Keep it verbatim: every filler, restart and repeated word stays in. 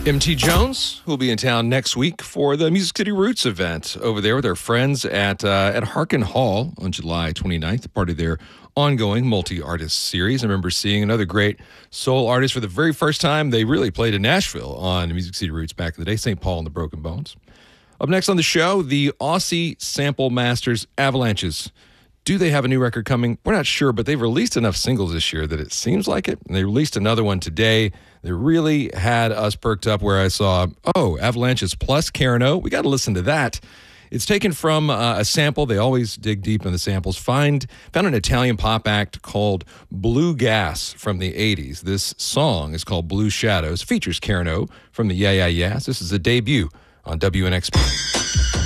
M T Jones will be in town next week for the Music City Roots event over there with their friends at uh, at Harkin Hall on July twenty-ninth, part of their ongoing multi-artist series. I remember seeing another great soul artist for the very first time. They really played in Nashville on Music City Roots back in the day, Saint Paul and the Broken Bones. Up next on the show, the Aussie Sample Masters Avalanches. Do they have a new record coming? We're not sure, but they've released enough singles this year that it seems like it. And they released another one today that really had us perked up where I saw, oh, Avalanches plus Karen O. We got to listen to that. It's taken from uh, a sample. They always dig deep in the samples. Find Found an Italian pop act called Blue Gas from the eighties. This song is called Blue Shadows. Features Karen O from the Yeah Yeah Yeahs. This is a debut on W N X P.